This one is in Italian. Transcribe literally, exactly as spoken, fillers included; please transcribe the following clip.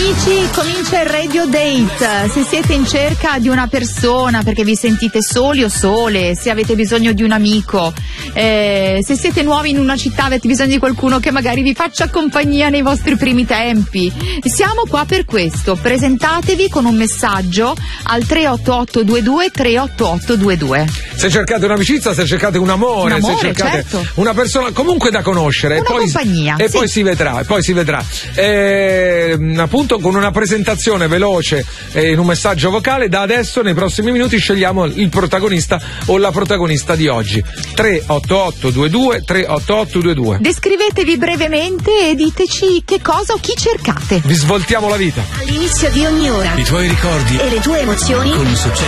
Amici, comincia il Radio Date. Se siete in cerca di una persona perché vi sentite soli o sole, se avete bisogno di un amico, eh, se siete nuovi in una città, avete bisogno di qualcuno che magari vi faccia compagnia nei vostri primi tempi, siamo qua per questo. Presentatevi con un messaggio al tre otto otto due due tre otto otto due due. Se cercate un'amicizia, se cercate un amore, un amore se cercate certo. una persona comunque da conoscere, una e poi, compagnia, e sì. poi si vedrà, e poi si vedrà. E, appunto con una presentazione veloce e in un messaggio vocale, da adesso nei prossimi minuti scegliamo il protagonista o la protagonista di oggi. tre otto otto due due tre otto otto due due. Descrivetevi brevemente e diteci che cosa o chi cercate. Vi svoltiamo la vita. All'inizio di ogni ora i tuoi ricordi e le tue emozioni con i successi